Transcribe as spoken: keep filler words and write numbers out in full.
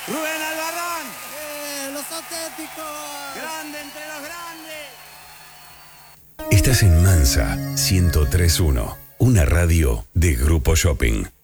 Rubén Albarrán. Eh, los auténticos. Grande entre los grandes. Estás en Mansa ciento tres punto uno, una radio de Grupo Shopping.